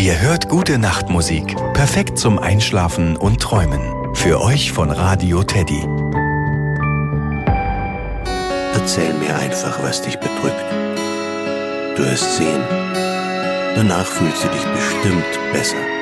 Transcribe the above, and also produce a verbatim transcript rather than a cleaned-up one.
Ihr hört gute Nachtmusik, perfekt zum Einschlafen und Träumen. Für euch von Radio Teddy. Erzähl mir einfach, was dich bedrückt. Du wirst sehen, danach fühlst du dich bestimmt besser.